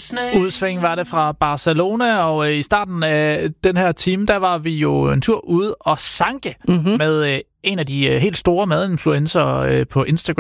Udsving var det fra Barcelona, og i starten af den her time, der var vi jo en tur ude og sanke med en af de helt store madinfluencer på Instagram.